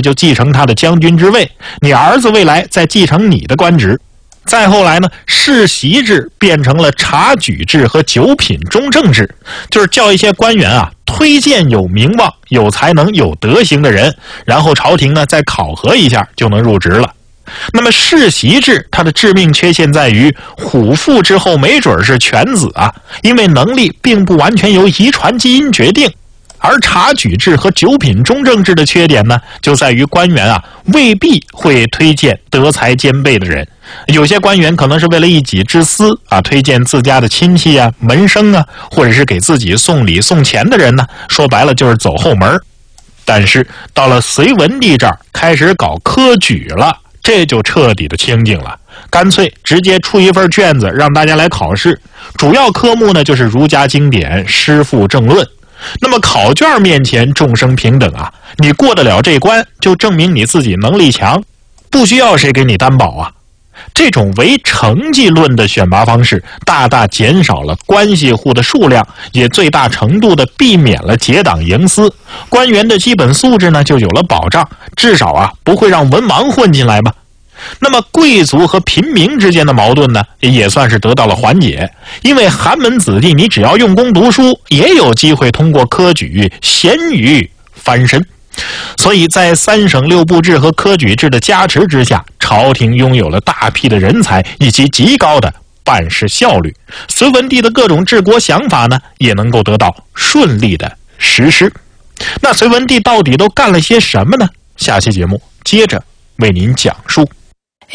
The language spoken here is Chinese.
就继承他的将军之位，你儿子未来再继承你的官职。再后来呢，世袭制变成了察举制和九品中正制，就是叫一些官员啊推荐有名望、有才能、有德行的人，然后朝廷呢再考核一下就能入职了。那么世袭制它的致命缺陷在于虎父之后没准是犬子啊，因为能力并不完全由遗传基因决定。而察举制和九品中正制的缺点呢，就在于官员啊未必会推荐德才兼备的人。有些官员可能是为了一己之私啊，推荐自家的亲戚啊、门生啊，或者是给自己送礼送钱的人呢，说白了就是走后门。但是到了隋文帝这儿开始搞科举了，这就彻底的清静了，干脆直接出一份卷子让大家来考试，主要科目呢就是儒家经典、诗赋政论。那么考卷面前众生平等啊，你过得了这关就证明你自己能力强，不需要谁给你担保啊。这种唯成绩论的选拔方式大大减少了关系户的数量，也最大程度的避免了结党营私，官员的基本素质呢就有了保障，至少啊不会让文盲混进来吧。那么贵族和平民之间的矛盾呢，也算是得到了缓解，因为寒门子弟你只要用功读书，也有机会通过科举咸鱼翻身。所以在三省六部制和科举制的加持之下，朝廷拥有了大批的人才以及极高的办事效率，隋文帝的各种治国想法呢，也能够得到顺利的实施。那隋文帝到底都干了些什么呢？下期节目接着为您讲述。